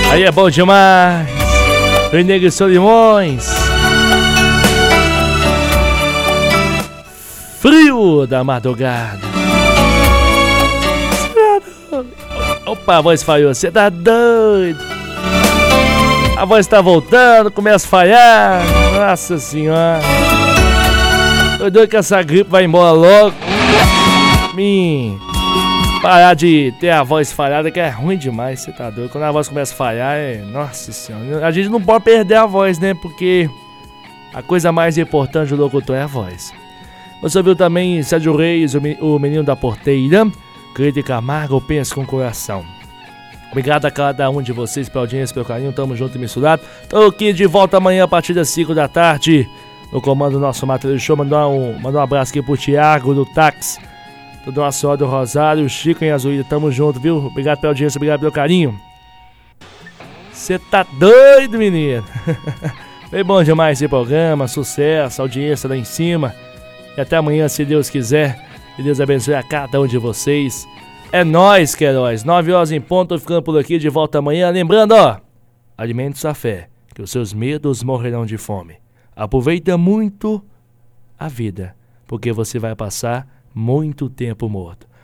Aí é bom demais. O Negro Solimões. Frio da madrugada. Opa, a voz falhou. Você tá doido? A voz tá voltando, começa a falhar. Nossa senhora. Tô doido que essa gripe vai embora logo. Parar de ter a voz falhada, que é ruim demais, você tá doido. Quando a voz começa a falhar, nossa senhora. A gente não pode perder a voz, né? Porque a coisa mais importante do locutor é a voz. Você ouviu também Sérgio Reis, o Menino da Porteira. Cleide Camargo, Pensa com Coração. Obrigado a cada um de vocês pela audiência, pelo carinho. Tamo junto e misturado. Tô aqui de volta amanhã a partir das 5 da tarde. No comando do nosso Matheus Show. Mandar um abraço aqui pro Thiago do táxi. Do nosso senhora do Rosário, Chico em Azuída. Tamo junto, viu? Obrigado pela audiência, obrigado pelo carinho. Você tá doido, menino? Foi bom demais esse programa. Sucesso, audiência lá em cima. E até amanhã, se Deus quiser. Que Deus abençoe a cada um de vocês. É nóis, Queiroz. 9 horas em ponto, tô ficando por aqui de volta amanhã. Lembrando, alimente sua fé, que os seus medos morrerão de fome. Aproveita muito a vida, porque você vai passar muito tempo morto.